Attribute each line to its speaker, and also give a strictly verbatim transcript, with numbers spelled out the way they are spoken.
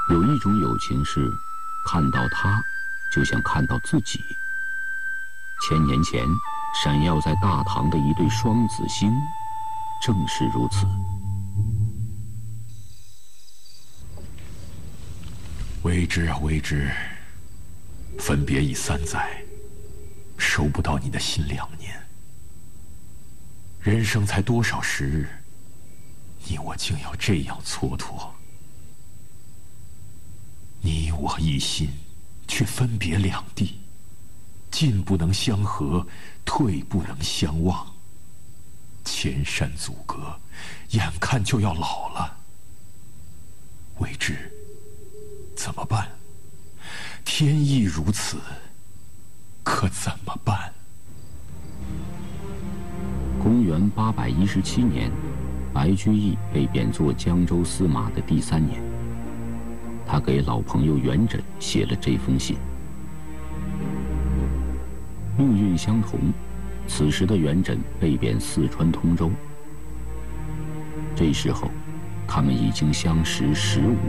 Speaker 1: 有一种友情是，看到他，就像看到自己。千年前，闪耀在大唐的一对双子星，正是如此。
Speaker 2: 微之啊，微之，分别已三载，收不到你的心两年。人生才多少时日，你我竟要这样蹉跎？你我一心，却分别两地，进不能相合，退不能相忘。千山阻隔，眼看就要老了。未知怎么办？天意如此，可怎么办？
Speaker 1: 公元八百一十七年，白居易被贬做江州司马的第三年，他给老朋友元稹写了这封信。命运相同，此时的元稹被贬四川通州。这时候，他们已经相识十五